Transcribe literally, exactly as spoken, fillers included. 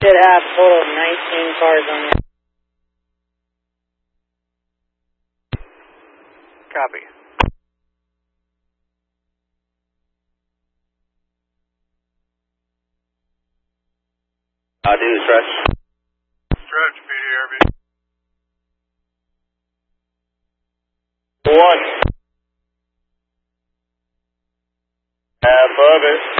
should have a total of nineteen cars on there. Copy. I do, stretch. Stretch, P D R B. One. Above it.